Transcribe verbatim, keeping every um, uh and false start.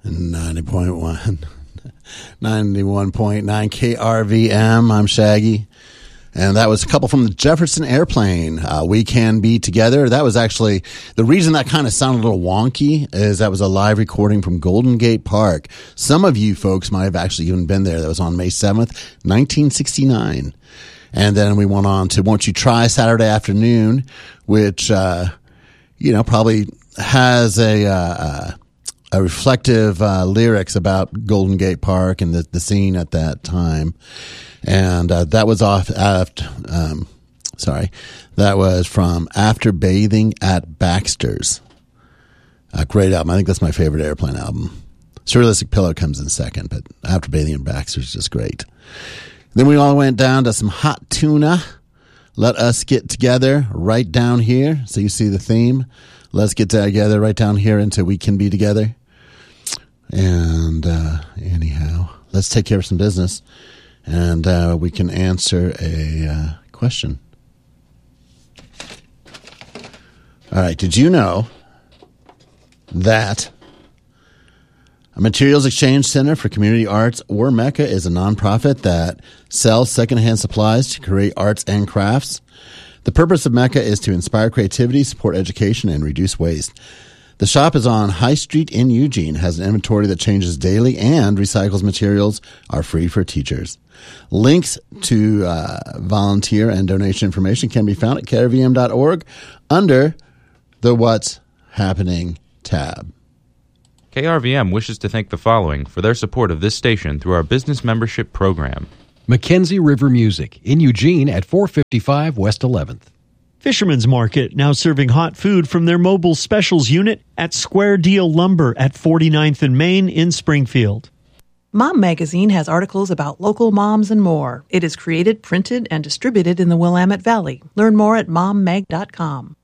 ninety point one, ninety-one point nine K R V M. I'm Shaggy. And that was a couple from the Jefferson Airplane. Uh, We Can Be Together. That was actually, the reason that kind of sounded a little wonky is that was a live recording from Golden Gate Park. Some of you folks might have actually even been there. That was on May seventh, nineteen sixty-nine. And then we went on to Won't You Try Saturday Afternoon, which, uh, you know, probably has a, uh, a reflective uh, lyrics about Golden Gate Park and the, the scene at that time. And uh, that was off after, um, sorry, that was from After Bathing at Baxter's. A great album. I think that's my favorite Airplane album. Surrealistic Pillow comes in second, but After Bathing at Baxter's is just great. Then we all went down to some Hot Tuna. Let Us Get Together right down here. So you see the theme. Let's get together right down here into We Can Be Together. And uh, anyhow, let's take care of some business. And uh, we can answer a uh, question. All right. Did you know that a Materials Exchange Center for Community Arts, or MECCA, is a nonprofit that sells secondhand supplies to create arts and crafts? The purpose of MECCA is to inspire creativity, support education, and reduce waste. The shop is on High Street in Eugene, has an inventory that changes daily, and recycles materials are free for teachers. Links to uh, volunteer and donation information can be found at K R V M dot org under the What's Happening tab. K R V M wishes to thank the following for their support of this station through our business membership program. Mackenzie River Music in Eugene at four fifty-five West eleventh. Fisherman's Market, now serving hot food from their mobile specials unit at Square Deal Lumber at forty-ninth and Main in Springfield. Mom Magazine has articles about local moms and more. It is created, printed, and distributed in the Willamette Valley. Learn more at mom mag dot com.